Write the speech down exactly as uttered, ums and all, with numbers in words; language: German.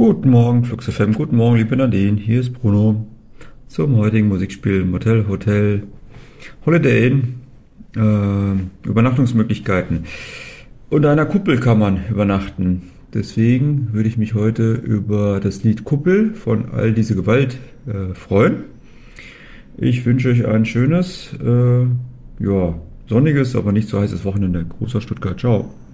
Guten Morgen, Flux F M. Guten Morgen, liebe Nadine. Hier ist Bruno zum heutigen Musikspiel Motel Hotel Holiday Inn. Äh, Übernachtungsmöglichkeiten. Unter einer Kuppel kann man übernachten. Deswegen würde ich mich heute über das Lied Kuppel von All diese Gewalt äh, freuen. Ich wünsche euch ein schönes, äh, ja, sonniges, aber nicht so heißes Wochenende. Gruß aus Stuttgart. Ciao.